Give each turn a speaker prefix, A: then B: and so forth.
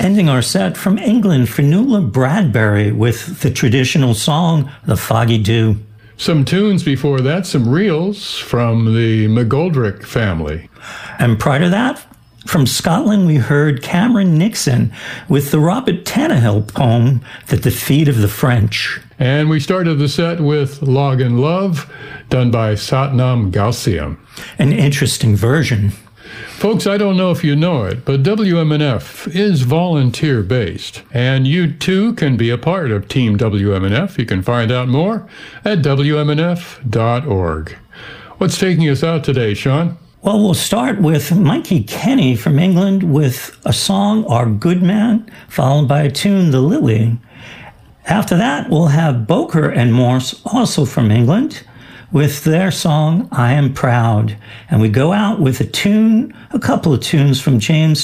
A: Ending our set from England, Fionnuala Bradbury with the traditional song, The Foggy Dew.
B: Some tunes before that, some reels from the McGoldrick family.
A: And prior to that, from Scotland, we heard Cameron Nixon with the Robert Tannehill poem, The Defeat of the French.
B: And we started the set with Log and Love, done by Satnam Gausiam.
A: An interesting version.
B: Folks, I don't know if you know it, but WMNF is volunteer-based, and you too can be a part of Team WMNF. You can find out more at WMNF.org. What's taking us out today, Sean?
A: Well, we'll start with Mikey Kenny from England with a song, Our Good Man, followed by a tune, The Lily. After that, we'll have Boker and Morse, also from England, with their song, I Am Proud. And we go out with a couple of tunes from James